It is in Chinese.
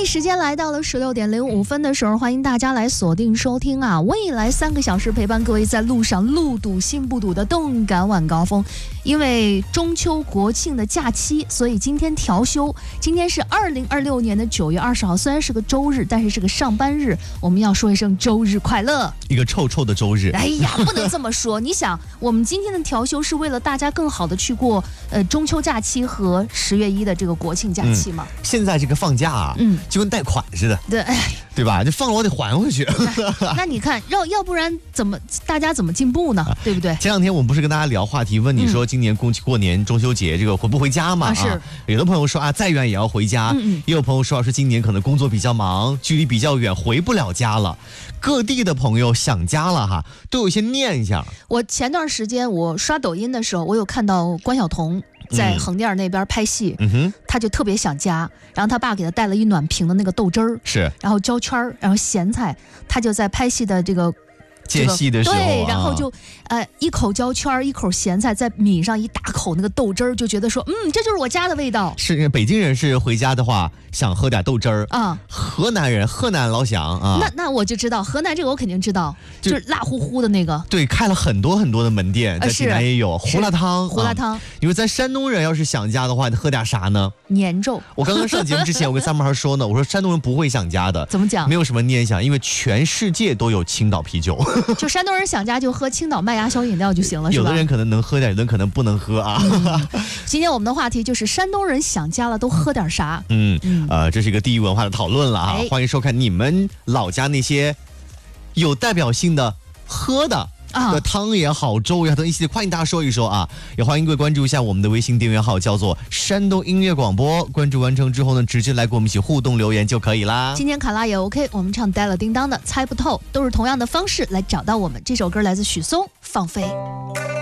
时间来到了16:05的时候，欢迎大家来锁定收听啊！未来3个小时陪伴各位在路上路堵心不堵的动感晚高峰。因为中秋国庆的假期，所以今天调休。今天是2026年的9月20号，虽然是个周日，但是是个上班日，我们要说一声周日快乐。 一个臭臭的周日。 哎呀，不能这么说。你想，我们今天的调休是为了大家更好的去过中秋假期和10月1的这个国庆假期嘛。 现在这个放假啊，就跟贷款似的。 对， 对吧？就放了我得还回去。 那你看，要不然大家怎么进步呢？对不对？ 前2天我们不是跟大家聊话题，问你说今年过年中秋节这个回不回家嘛？ 是。 有的朋友说啊，再远也要回家。也有朋友说今年可能工作比较忙，距离比较远，回不了家了。各地的朋友想家了哈，都有一些念想。 我前段时间我刷抖音的时候，我有看到关晓彤在横店那边拍戏，他就特别想家，然后他爸给他带了一暖瓶的那个豆汁儿， 是， 然后焦圈，然后咸菜，他就在拍戏的这个间隙的时候， 对，然后就一口焦圈，一口咸菜，再抿上一大口那个豆汁儿，就觉得说，这就是我家的味道。 是北京人是回家的话想喝点豆汁儿啊，河南老想啊， 那我就知道河南这个我肯定知道，就是辣乎乎的那个。 对，开了很多很多的门店，在济南也有胡辣汤。你说咱山东人要是想家的话，喝点啥呢？ 年粥。 我刚刚上节目之前，我跟三毛孩说呢，我说山东人不会想家的。 怎么讲？ 没有什么念想，因为全世界都有青岛啤酒。 就山东人想家就喝青岛麦芽小饮料就行了，是吧？ 有的人可能能喝点，有的人可能不能喝啊。 今天我们的话题就是山东人想家了都喝点啥？ 这是一个地域文化的讨论了啊！欢迎收看你们老家那些有代表性的喝的。汤也好，粥也好，等一起欢迎大家说一说啊！也欢迎各位关注一下我们的微信订阅号，叫做山东音乐广播。关注完成之后呢，直接来跟我们一起互动留言就可以啦。 今天卡拉也 OK， 我们唱呆了叮当的猜不透，都是同样的方式来找到我们。这首歌来自许嵩，放飞。